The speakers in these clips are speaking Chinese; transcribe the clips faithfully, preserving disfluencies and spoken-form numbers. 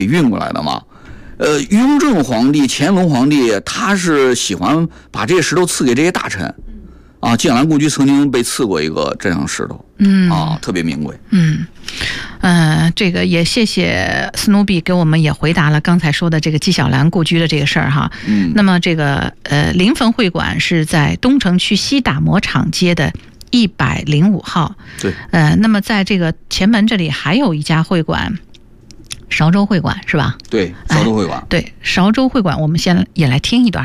运过来的嘛。呃，雍正皇帝、乾隆皇帝，他是喜欢把这些石头赐给这些大臣。啊，纪晓岚故居曾经被赐过一个这样石头，嗯，啊，特别名贵， 嗯，呃，这个也谢谢斯努比给我们也回答了刚才说的这个纪晓岚故居的这个事儿哈，嗯，那么这个呃临汾会馆是在东城区西打磨厂街的一百零五号， 对， 呃，那么在这个前门这里还有一家会馆。韶州会馆是吧？ 对，韶州会馆、哎。 对，韶州会馆，我们先也来听一段。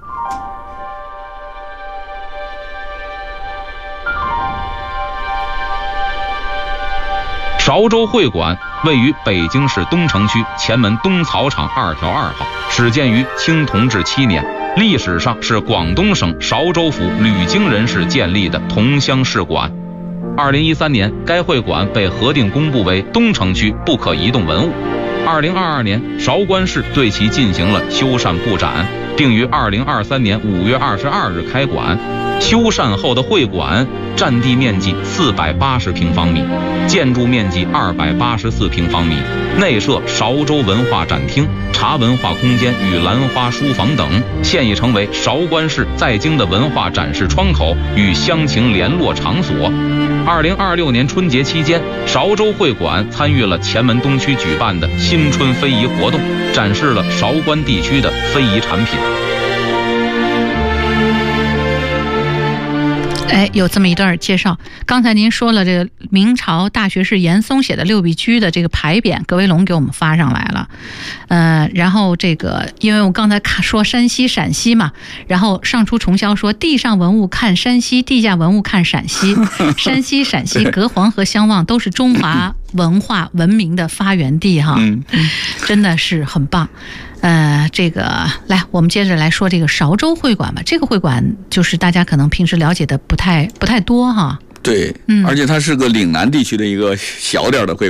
韶州会馆位于北京市东城区前门东草场二条二号，始建于清同治七年，历史上是广东省韶州府吕京人士建立的同乡事馆。二零一三年，该会馆被核定公布为东城区不可移动文物。二零二二年，韶关市对其进行了修缮布展，并于二零二三年五月二十二日开馆。修缮后的会馆占地面积四百八十平方米，建筑面积二百八十四平方米，内设韶州文化展厅、茶文化空间与兰花书房等，现已成为韶关市在京的文化展示窗口与乡情联络场所。二零二六年春节期间，韶州会馆参与了前门东区举办的新春非遗活动，展示了韶关地区的非遗产品。 哎，有这么一段介绍。刚才您说了，这个明朝大学士严嵩写的六必居的这个牌匾，葛维龙给我们发上来了。呃，然后这个，因为我刚才看说山西、陕西嘛，然后上书重销说，地上文物看山西，地下文物看陕西。山西、陕西隔黄河相望，都是中华文化文明的发源地哈。嗯，真的是很棒。呃，这个来，我们接着来说这个韶州会馆吧。这个会馆就是大家可能平时了解的不太不太多哈。 对，嗯，而且它是个岭南地区的一个小点的会馆。